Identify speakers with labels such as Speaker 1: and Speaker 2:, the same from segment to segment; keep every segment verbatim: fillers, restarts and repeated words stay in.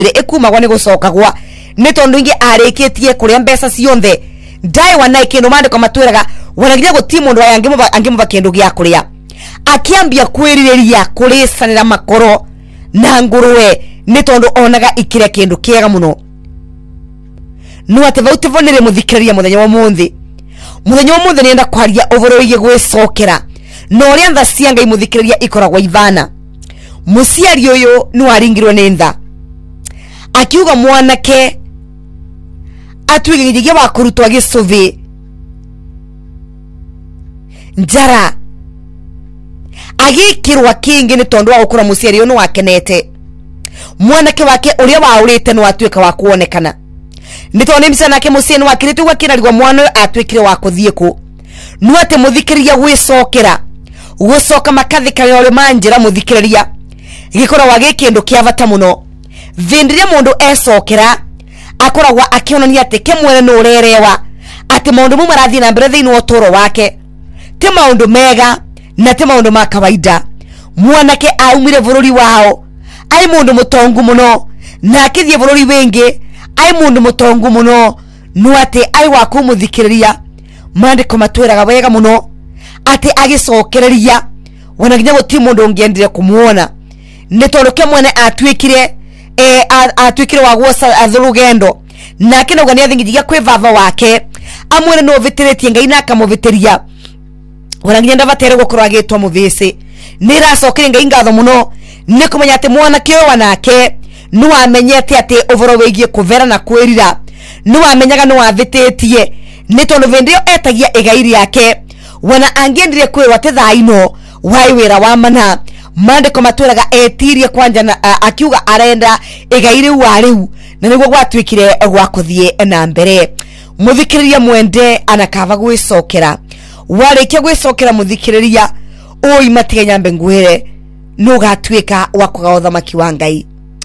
Speaker 1: ekuma gwa ni gucoka gwa ni tondu ingi arikitie kuria mbeca cionthe ndai wana ikindu mandiko matwiraga wanaginya guti mundu aya angimuva angimuva kindu gya kuria akiambia kwiriria kurisanira makoro na nguruwe ni tondu onaga ikire kindu kiega muno no ate vauti vonere muthikiriria muthenya wa munthi muthenya wa munthi nienda kwaria ovoroiye gwicokera no ria ntha cia Ngai muthikiriria ikoragwa ivana musiari uyu ni waringirwe ni ntha akiuga mwanake atwigigigia wa kurutwa gicuvi njara agikirwa kingi ni tondu wa gukura musiari uyu ni wakenete mwanake wake uria waurite no atwika wa kuonekana ni tondu misa nake musieni wakiritu gwakirarigwa mwana atwikire wa kuthie ku no ate muthikiriria gwicokera gucoka makathikana uri manjira muthikiriria gikora wage kindu kia bata muno vindiria mundu ecokera akoragwa akionania ati kimwene no urerewa ati maundu mu marathi na mbere thiini otoro wake ti maundu mega na ti maundu ma kawaida mwanake aumire bururi wao ai mundu mutongu muno na akithie bururi wingi ai mundu mutongu muno no ati ai waku muthikiriria mandiko matwiraga wega muno ati agicokereria wanaginya guti mundu ungiendire kumuona ni tondu kimwene atwikire e atwikire wa gwosa athurugendo na kinoga ni athingigia kwi vava wake amwene no vitiritie Ngai na akamuvitiria wanaginya ndabatere gukorwa agitwa muthisi ni racokire Ngai ngatho muno ni kumenya ati mwana kio wanake no amenyete ati ovoro wigie kuvera na kwirira no amenyaga no avititie ni tondu vendio etagia igairi yake wana angendire kwirwa te thaino wai wira wa mana mandiko matwiraga etirie kwanja na uh, akiuga arenda igairi wa riu na niguo gwatwikire gwa kuthie na mbere muthikiriria mwende anakava gwicokera warikia gwicokera muthikiriria oi matiga nyambe ngwire no gatwika wa kugaotha maki wa Ngai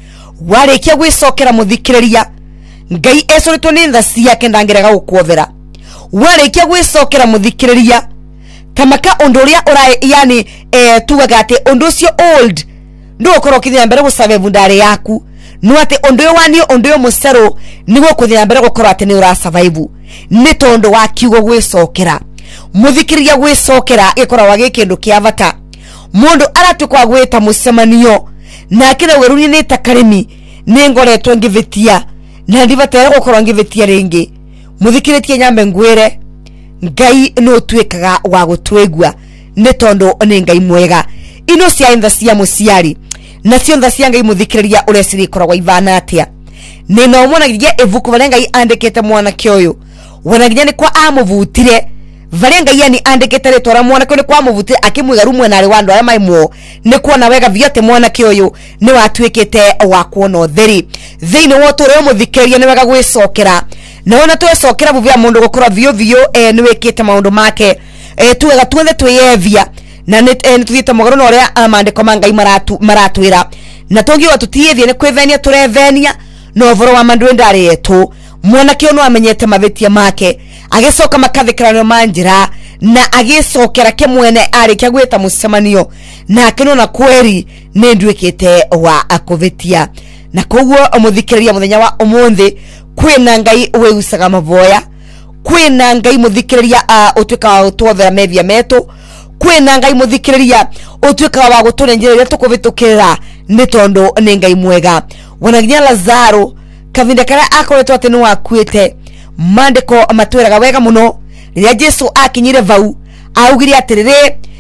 Speaker 1: warikia gwicokera muthikiriria Ngai ecoritwo ni ntha ciake ndangiraga gukuovera warikia gwicokera muthikiriria tamaka undu uria urai yani eh, tugaga ati undu cio old ndo ukoro kithia mbere gusabe vundare yaku no ati undu wani undu musero nigo kuthia mbere gukoro ati ni ura survive ni tondu wa kiugo gwicokera muthikiriria gwicokera ikora wage kindu kia bata mundu aratukwa gwita musemanio na kira weruni ni takarimi ni ngoretwo ngivitia na ndibatera gukoro ngivitia ringi muthikiritie nyambe ngwire Ngai no twikaga wa gutwegua ni tondu ni Ngai mwega ino cia ntha cia musiari na cio ntha cia Ngai muthikiriria ureciri koragwa ivana atia ni no mwonagiria ivuku vale Ngai andikite mwana kioyo wonagiria ni kwa amuvutire vale Ngai yani andikite ritwa ra mwana kio ni kwa amuvutire akimwiga rumwe na ri wandu aya maimwo ni kuona wega vyote mwana kioyo ni watwikite wa kuona utheri thiini wotore muthikiriria ni wega gwicokera na ona twecokera buvia mundu gukora vio vio eh, ni wikite maundu make eh, tuwega tuothe twiyevia na ni eh, tuthiite mogoro no ria amandiko ma Ngai maratu maratwira na tungiwa tutiyethie ni kwivenia turevenia no voro wa mandu ndari yetu mwana kio no amenyete mavetia make agicoka makathikirano manjira na agicokera kimwene arikia gwita musemanio na kino na kweri ni ndwikite wa akuvetia na koguo muthikiriria muthenya wa umuthi kwina Ngai weusaga mavoya kwina Ngai muthikiriria uh, utwika wa utwovera mevia metu kwina Ngai muthikiriria utwika wa gutunenjereria tukuvitukira ni tondu ni Ngai mwega wanaginya Lazaro kavinda kara akoretwo ati ni wakuite mandiko matwiraga wega muno riria Jesu akinyire vau augire atiriri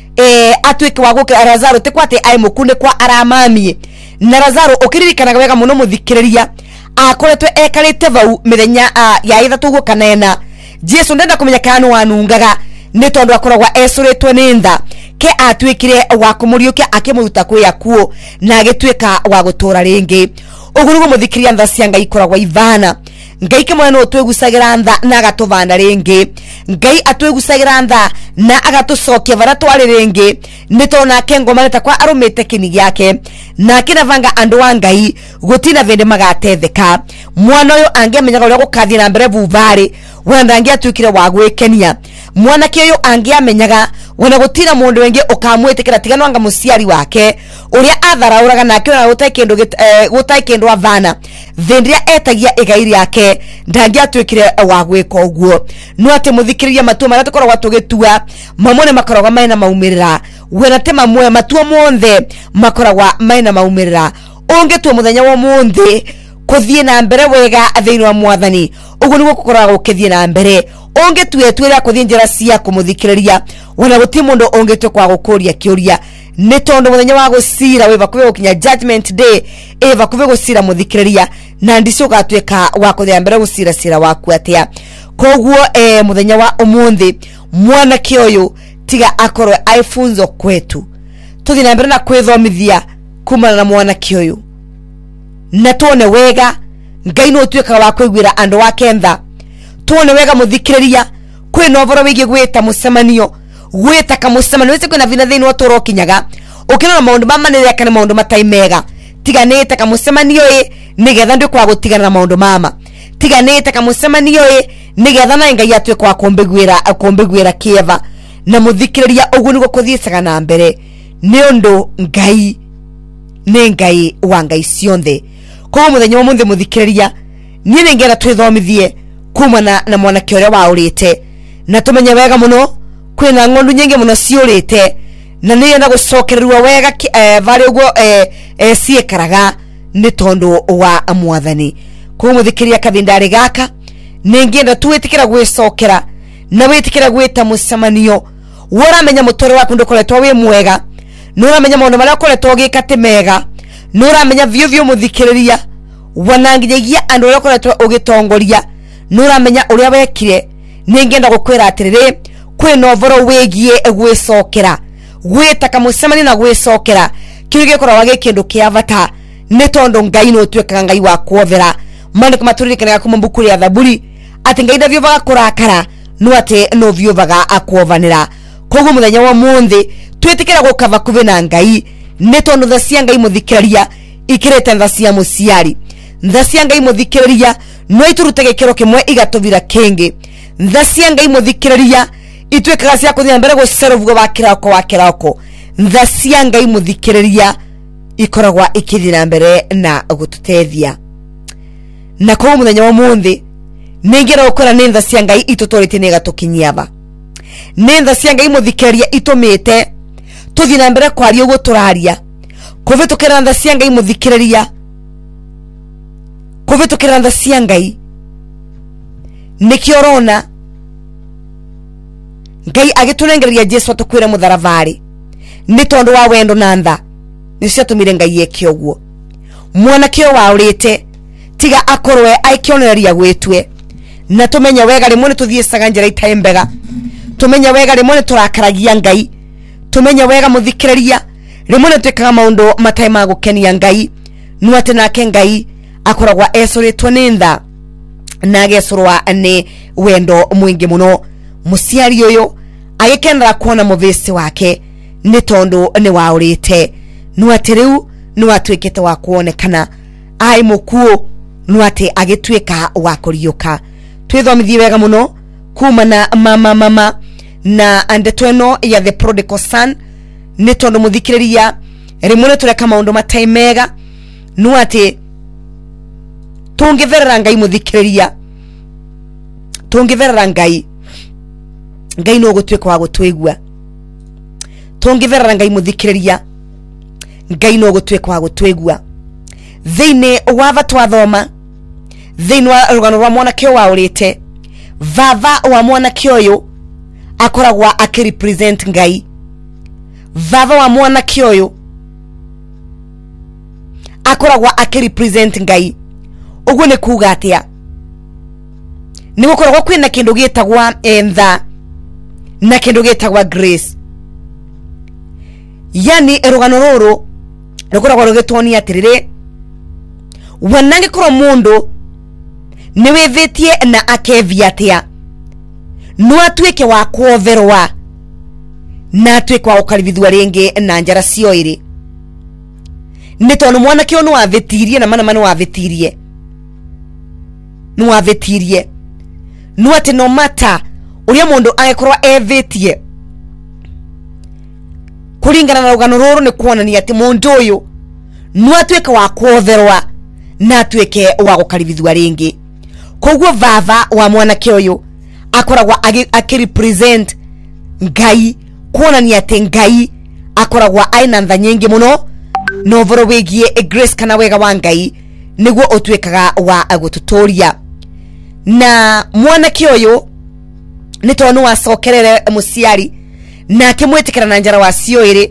Speaker 1: eh atwike wa gukira Lazaro tekwate ai mukune kwa aramamie na Lazaro ukiririkanaga wega muno muthikiriria akoretwe ekarite vau mithenya uh, ya ithatu gukanena Jesu ndenda kumenya kana wanungaga ni tondu akoragwa ecuritwe ni ntha ke atwikire wa kumuriukia akimuruta kwi akuo na agitwika wa gutura ringi ugurugo muthikiria ntha cia Ngai ikoragwa ivana Ngai kimwe no twegusagira ntha na agatuvana ringi Ngai atwegusagira ntha na agatucokia vara twari ringi ni tona kengoma neta kwa arumite kini giake na kina vanga andu wa Ngai gutina vende magatetheka mwana uyu angamenyaga uria gukathie na mbere vuvari wenda angiatwikire wa gwikenia mwana kiyo angiamenyaga wona gutina mundu wengi ukamwitikira tigano anga musiari wake uria atharauraga na akiona gutai kindu gutai kindu avana thendria etagia igairi yake ndangiatwikire wa gwika uguo no ati muthikiriria matua maria tukoragwa tugitua mamone makoragwa maina maumirira wena te mamwe matua monthe makoragwa maina maumirira ungetua muthenya wa munthi kuthie na mbere wega thiini wa mwathani uguo niguo gukoragwa ukithie na mbere ungetua twira kuthie njira cia kumuthikiriria wena guti mundu ungetwe kwa gukuria kiuria ni tondu muthenya wa gucira we bakuwe gukinya judgment day e bakuwe gucira muthikiriria na ndicio gatweka wa kuthia mbere gucira cira waku atia koguo e muthenya wa umuthi mwana kioyo tiga akorwe aifunzo kwetu tuthi na mbere na kwithomithia kumana na mwana kioyo na tuone wega ngai no tweka wa kwigwira andu wa kentha tuone wega muthikiriria kwi novoro wigi gwita musemanio gwita ka musemanio wese kwina vina thini watoro kinyaga ukina maundu mamanire kana maundu mataimega tiganite ka musemanio e nigetha ndi kwa gutigana na maundu mama tiganite ka musemanio e nigetha na ngai atwe kwa kumbigwira kumbigwira kieva na muthikiriria ugu ni gukuthiicaga na mbere ni undu ngai ni ngai wa ngai cionthe ko muthenya munthe muthikiriria ni ningera twithomithie kumana na mwana kioria wa urite na tumenye wega muno kwina ngondu nyingi muno ciurite na ni yenda gucokererwa wega eh, vari ugo eh, eh, ciekaraga ni tondu wa mwathani ko muthikiria kabindari gaka ningienda twitikira gwicokera na witikira gwita musemanio wora menya mutore waku ndukoretwo wi mwega nura menya maundu maria ukoretwo gikate mega nura menya vyo vyo muthikiriria wanangijagia andu uria ukoretwo ugitongoria nura menya uria wekire ningienda gukwira atiriri kwina ovoro wigie gwicokera gwita kamusemani na gwicokera kirige kora wage kindu kia vata ni tondu ngai no tweka ngai wa kuovera mane kumaturikana ku mbuku ya Thaburi ati ngai davyo vaga kurakara no ati no vyo vaga akuovanira koguo muthenya wa munthi twitikira gukava kuvina ngai ni tondu tha cia ngai muthikiriria ikirete tha cia muciari tha cia ngai muthikiriria no iturute gikiro kimwe igatuvira kingi tha cia ngai muthikiriria itwekaga cia kuthia mbere guceruvgo wa kirako wa kirako tha cia ngai muthikiriria ikoragwa ikithira mbere na gututethia na ko muthenya wa munthi ningira ukora ni tha cia ngai itutorite ni gatukinyiava ni tha cia ngai muthikiriria itumite tuthi na mbere kwaria ugo turaria kuvitukira tha cia ngai muthikiriria kuvitukira tha cia ngai nikiorona ngai agiturengereria Jesu atukwire mutharavari ni tondu wa wendo na ntha nicio atumire ngai eke uguo mwana kio wa urite tiga akorwe aikionereria gwitwe na tumenya wega rimwe tuthiicaga njira itaimbega tumenya wega rimwe turakaragia ngai tumenya wega muthikiriria rimwe twekaga maundu matai ma gukenia ngai no ati nake ngai akoragwa ecoritwo ni ntha na agecorwa ni wendo mwingi muno muciari uyu agikendera kuona muvisi wake ni tondu ni wa urite no ati riu no atwikite wa kuonekana ai mukuo no ati agitwika wa kuriuka twithomithie wega muno kumana mama mama na andeto eno ya the prodigal son ni tondu muthikiriria rimwe tureka maundu mataimega no ati tungiverera ngai muthikiriria tungiverera ngai ngai no gutwika wa gutwigua tungiverera ngai muthikiriria ngai no gutwika wa gutwigua thiini wa vatwa thoma thiini wa rugano rwa mwana kio wa urite vava wa mwana kioyo akoragwa akirepresent ngai vava wa mwana kioyo akoragwa akirepresent ngai uguo ni kuga atia ni gukoragwa kwina kindu gitagwa entha na kindu gitagwa grace yani rugano ruru rukoragwa rugitonia atiriri wanange koro mundu ni withitie na akevia atia no atwike wa kuoverwa na atwike wa ukarithwa ringi na njara cio iri ni tondu mwana kio no avetirie na mana mana wavetirie no avetirie no ati no mata uria mundu agekorwa evetie kuringana na rugano ruru ni kuonania ati mundu uyu no atuike wa kuotherwa na atuike wa gukaribithwa ringi. Koguo vava wa mwanake uyu akoragwa akirepresent Ngai, kuonania ati Ngai akoragwa aina ntha nyingi muno no voro wigie grace kana wega wa Ngai niguo utuikaga wa agututoria. Na mwanake uyu ni tonu wacokerere muciari na akimwitikira na njara wa cioiri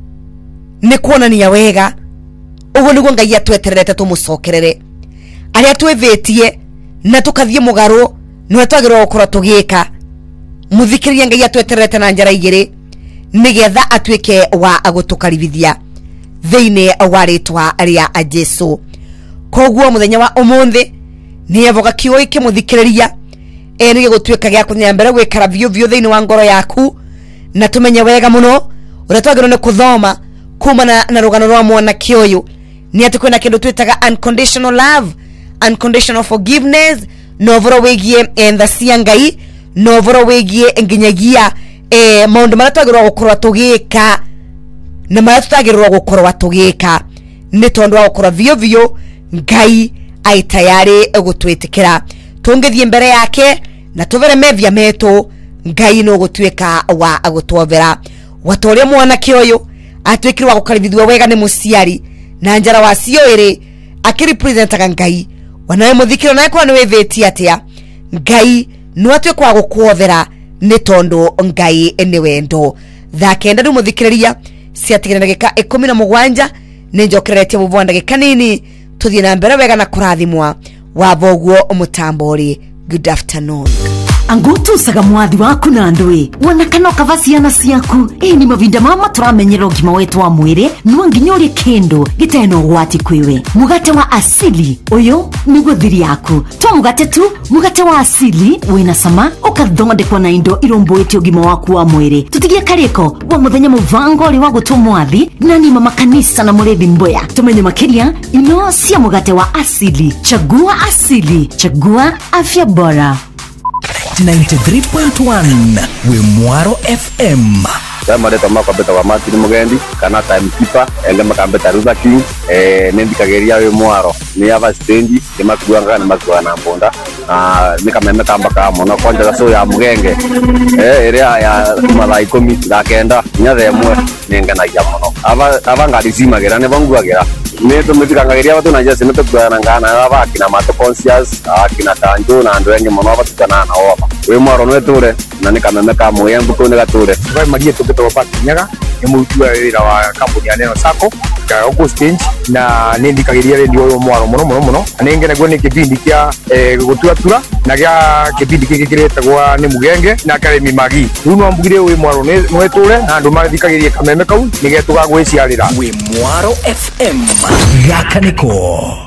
Speaker 1: ni kuonania wega. Uguo niguo Ngai atwetererete tumucokerere aria twevetie na tukathie mugaru no twagirwo gukora tugika. Muthikiria Ngai atwetererete na njara igiri nigetha atuike wa agutukaribithia thiini wa ritwa ria Jesu. Koguo muthenya wa umuthi ni evoga kiyo iki muthikiriria e ni gutuika gya kunyambere gwikara vyo vyo thiini wa ngoro yaku na tumenye wega muno uria twagirwo ni kuthoma kumana na rugano rwa mwanake uyu ni ati kwina kindu twitaga unconditional love, unconditional forgiveness, no voro wigie entha cia Ngai, no voro wigie nginyagia e maundu maria twagirwo gukorwa tugika na maria tutagirwo gukorwa tugika ni tondu wa gukorwa vyo vyo Ngai ai tayari gutwitikira tungithie mbere yake na tuvere mevia metu. Ngai no gutwika wa agutwovera watore mwanake uyu atwikirwa gukaribithwa wega ni muciari na njara wa cioiri akirepresentaga Ngai. Wanawe muthikiro nae kwa niwe veti atia Ngai no atwikwa gukwovera ni tondu Ngai ni wendo. Thakenda ndu muthikiriria ciatigana ndagika ikumi na mugwanja ni njokeretie muvwa ndagika nini tuthie na mbere wega na kurathimwa wa voguo umutambori. Good afternoon.
Speaker 2: Angutu saga mwathi waku na ndwe wanakana kavasiana ciaku e ni mavinda mama turamenyera ugima wetu wa mwire no nginyori kendo giteno gwati kwiwe mugate wa asili uyu ni guthiri yaku to mugate tu mugate wa asili wina sama ukathondekwa na indo iromboete ugima waku wa mwire tutigie kariko wa muthenya muvango ri wa gutumwathi na ni mama kanisa na murethi mboya tumenye makiria ino cia mugate wa asili. Chagua asili, chagua afya bora.
Speaker 3: ninety-three point one we Mwaro F M.
Speaker 4: Kama leta mako beta wa Martin Mugendi kana timekeeper ele makambeta Ruza King eh nendikageria we Mwaro ni ava stage ni makuanga ni makuanga na bonda ah nikameme kamba kama na konja so ya Mugenge eh area ya mala ikomi la kenda nyathe mwe ningana ya mono ava ava ngadisima gera ne banguagera neto mutikangageria watu na jase neto kuana ngana ava akina mato conscious akina tanjo na ndo yenye mono ava tukana na opa we Mwaro no ture na nikameme kama muyembu ko ne gature
Speaker 5: vai magia tukito wapati nyaga emutua wira wa kampuni ya Neno Sacco ka August change na nindikagiria rendi uyu Mwaro muno muno muno ningene gwo ni kibindi kia gutua tura na gya kibindi kigikirete gwa ni Mugenge na Karemi Magi runo ambugire uyu Mwaro no ture na andu mathikagiria kameme kau nigetuga gwiciarira
Speaker 3: we Mwaro F M. Yakaniko.